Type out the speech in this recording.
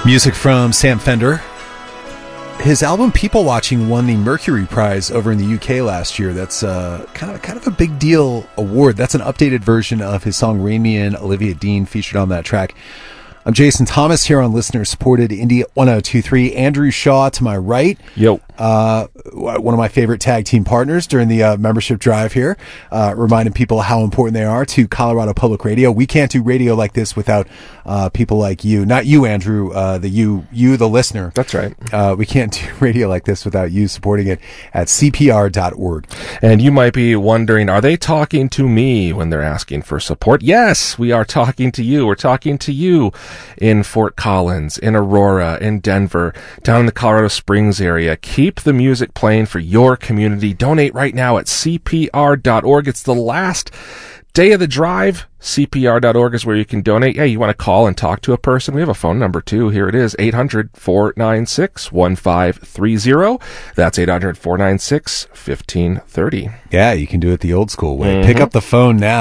Music from Sam Fender. His album People Watching won the Mercury Prize over in the UK last year. That's kind of a big deal award. That's an updated version of his song Rain Me In. Olivia Dean featured on that track. I'm Jason Thomas here on listener-supported Indie 1023. Andrew Shaw to my right. Yo. One of my favorite tag team partners during the membership drive here, reminding people how important they are to Colorado Public Radio. We can't do radio like this without people like you. Not you, Andrew, you, the listener. That's right. We can't do radio like this without you supporting it at CPR.org. And you might be wondering, are they talking to me when they're asking for support? Yes, we are talking to you. We're talking to you in Fort Collins, in Aurora, in Denver, down in the Colorado Springs area. Keep the music playing for your community. Donate right now at CPR.org. It's the last day of the drive. CPR.org is where you can donate. Yeah, you want to call and talk to a person? We have a phone number too. Here it is, 800-496-1530. That's 800-496-1530. Yeah, you can do it the old school way. Pick up the phone now.